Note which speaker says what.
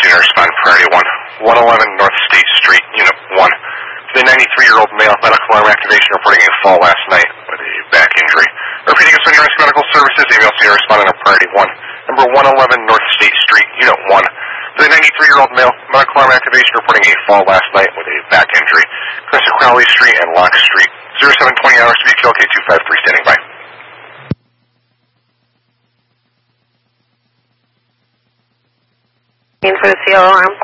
Speaker 1: Senior respond priority 1. 111 North State Street, Unit 1. For the 93-year-old male, medical alarm activation reporting a fall last night with a back injury. Repeating as Senior Medical Services, email Senior responding on priority 1. Number 111 North State Street, Unit 1. For the 93-year-old male, medical alarm activation reporting a fall last night with a back injury. Crest of Crowley Street and Locke Street. 0720 hours to be QLK253 standing by.
Speaker 2: For the CL alarm.